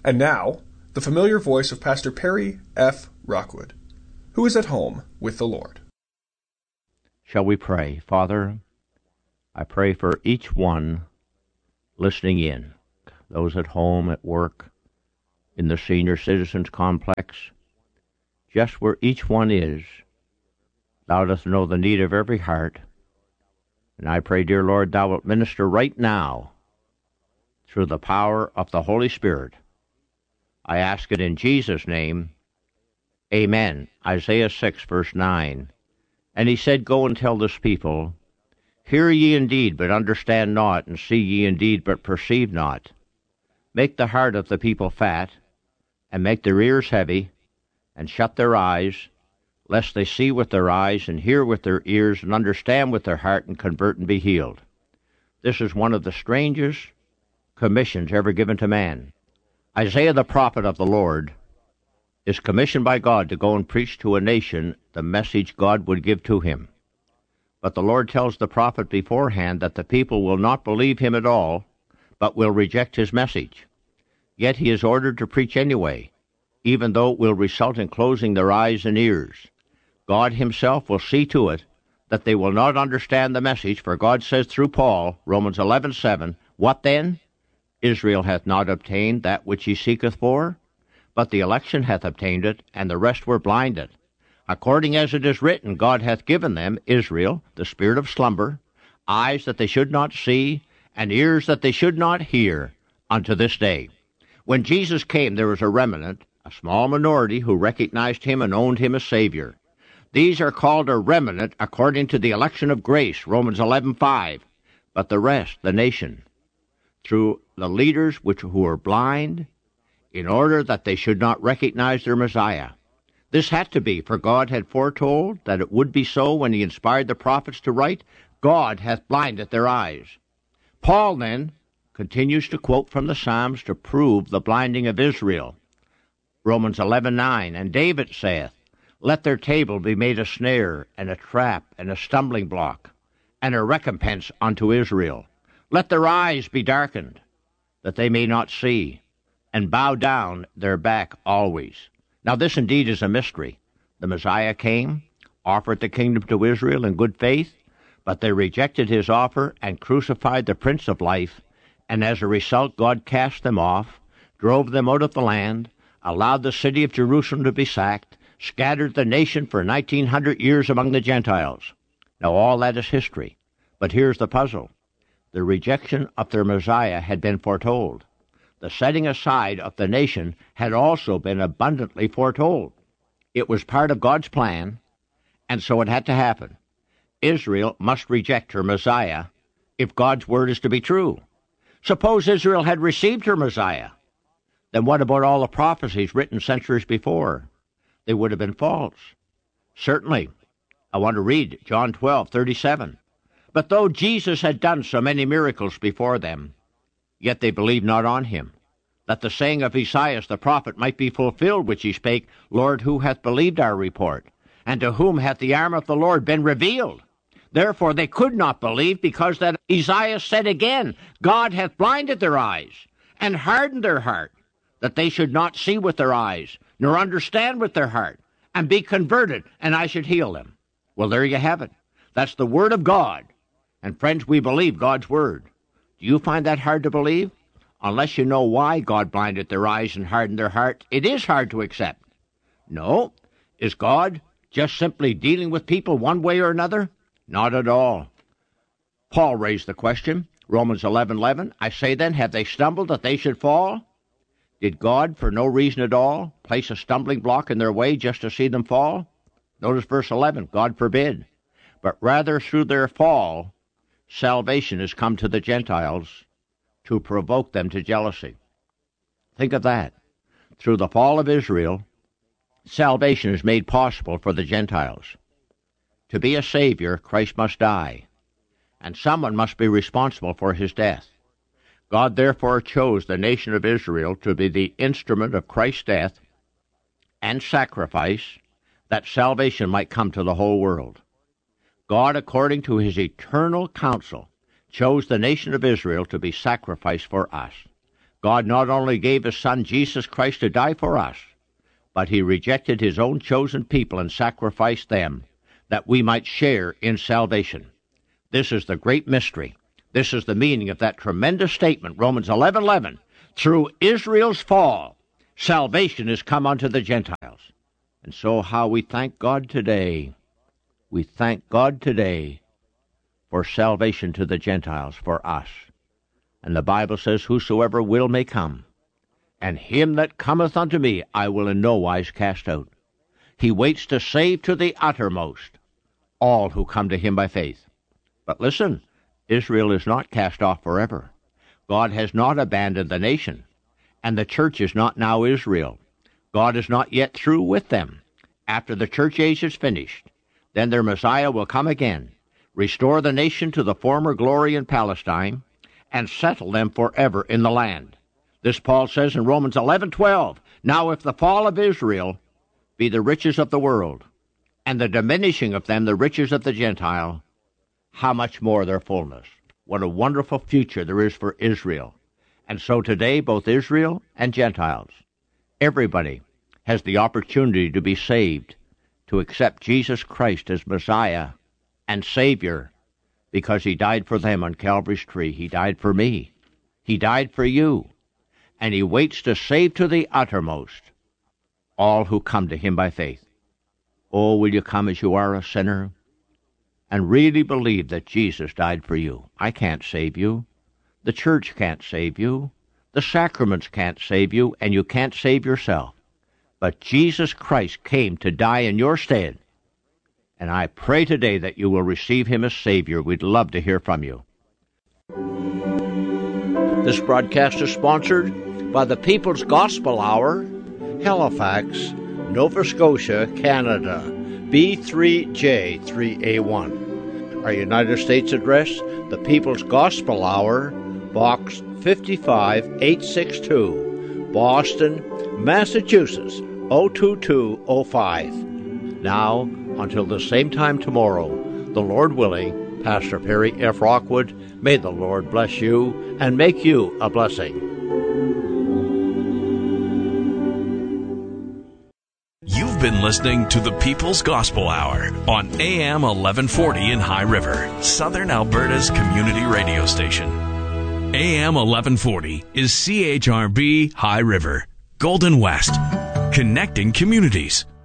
And now, the familiar voice of Pastor Perry F. Rockwood, who is at home with the Lord. Shall we pray? Father, I pray for each one listening in, those at home, at work, in the senior citizens complex, just where each one is. Thou dost know the need of every heart. And I pray, dear Lord, thou wilt minister right now through the power of the Holy Spirit. I ask it in Jesus' name. Amen. Isaiah 6, verse 9. And he said, Go and tell this people, Hear ye indeed, but understand not, and see ye indeed, but perceive not. Make the heart of the people fat, and make their ears heavy, and shut their eyes, lest they see with their eyes, and hear with their ears, and understand with their heart, and convert and be healed. This is one of the strangest commissions ever given to man. Isaiah the prophet of the Lord is commissioned by God to go and preach to a nation the message God would give to him. But the Lord tells the prophet beforehand that the people will not believe him at all, but will reject his message. Yet he is ordered to preach anyway, even though it will result in closing their eyes and ears. God himself will see to it that they will not understand the message, for God says through Paul, Romans 11:7, What then? Israel hath not obtained that which he seeketh for, but the election hath obtained it, and the rest were blinded. According as it is written, God hath given them, Israel, the spirit of slumber, eyes that they should not see, and ears that they should not hear, unto this day. When Jesus came, there was a remnant, a small minority, who recognized him and owned him as Savior. These are called a remnant according to the election of grace, Romans 11:5. But the rest, the nation, through the leaders who were blind, in order that they should not recognize their Messiah. This had to be, for God had foretold that it would be so when he inspired the prophets to write, God hath blinded their eyes. Paul, then, continues to quote from the Psalms to prove the blinding of Israel. Romans 11:9, And David saith, Let their table be made a snare, and a trap, and a stumbling block, and a recompense unto Israel. Let their eyes be darkened, that they may not see, and bow down their back always. Now this indeed is a mystery. The Messiah came, offered the kingdom to Israel in good faith, but they rejected his offer and crucified the Prince of Life, and as a result God cast them off, drove them out of the land, allowed the city of Jerusalem to be sacked, scattered the nation for 1900 years among the Gentiles. Now all that is history, but here's the puzzle. The rejection of their Messiah had been foretold. The setting aside of the nation had also been abundantly foretold. It was part of God's plan, and so it had to happen. Israel must reject her Messiah if God's word is to be true. Suppose Israel had received her Messiah. Then what about all the prophecies written centuries before? They would have been false. Certainly. I want to read John 12:37. But though Jesus had done so many miracles before them, yet they believed not on him, that the saying of Esaias the prophet might be fulfilled, which he spake, Lord, who hath believed our report? And to whom hath the arm of the Lord been revealed? Therefore they could not believe, because that Esaias said again, God hath blinded their eyes, and hardened their heart, that they should not see with their eyes, nor understand with their heart, and be converted, and I should heal them. Well, there you have it. That's the word of God. And friends, we believe God's word. Do you find that hard to believe? Unless you know why God blinded their eyes and hardened their heart, it is hard to accept. No. Is God just simply dealing with people one way or another? Not at all. Paul raised the question, Romans 11:11, I say then, have they stumbled that they should fall? Did God, for no reason at all, place a stumbling block in their way just to see them fall? Notice verse 11, God forbid. But rather through their fall, salvation has come to the Gentiles to provoke them to jealousy. Think of that. Through the fall of Israel, salvation is made possible for the Gentiles. To be a Savior, Christ must die, and someone must be responsible for his death. God therefore chose the nation of Israel to be the instrument of Christ's death and sacrifice, that salvation might come to the whole world. God, according to his eternal counsel, chose the nation of Israel to be sacrificed for us. God not only gave his Son Jesus Christ to die for us, but he rejected his own chosen people and sacrificed them, that we might share in salvation. This is the great mystery. This is the meaning of that tremendous statement, Romans 11:11. Through Israel's fall, salvation is come unto the Gentiles. And so how we thank God today. We thank God today for salvation to the Gentiles, for us. And the Bible says, whosoever will may come. And him that cometh unto me I will in no wise cast out. He waits to save to the uttermost all who come to him by faith. But listen, Israel is not cast off forever. God has not abandoned the nation, and the church is not now Israel. God is not yet through with them. After the church age is finished, then their Messiah will come again, restore the nation to the former glory in Palestine, and settle them forever in the land. This Paul says in Romans 11:12, Now if the fall of Israel be the riches of the world, and the diminishing of them the riches of the Gentile, how much more their fullness? What a wonderful future there is for Israel. And so today, both Israel and Gentiles, everybody has the opportunity to be saved, to accept Jesus Christ as Messiah and Savior, because he died for them on Calvary's tree. He died for me. He died for you. And he waits to save to the uttermost all who come to him by faith. Oh, will you come as you are, a sinner, and really believe that Jesus died for you? I can't save you. The church can't save you. The sacraments can't save you, and you can't save yourself. But Jesus Christ came to die in your stead. And I pray today that you will receive him as Savior. We'd love to hear from you. This broadcast is sponsored by the People's Gospel Hour, Halifax, Nova Scotia, Canada, B3J3A1. Our United States address, the People's Gospel Hour, Box 55862, Boston, Massachusetts, 02205. Now, until the same time tomorrow, the Lord willing, Pastor Perry F. Rockwood, may the Lord bless you and make you a blessing. You've been listening to the People's Gospel Hour on AM 1140 in High River, Southern Alberta's community radio station. AM 1140 is CHRB High River, Golden West, connecting communities.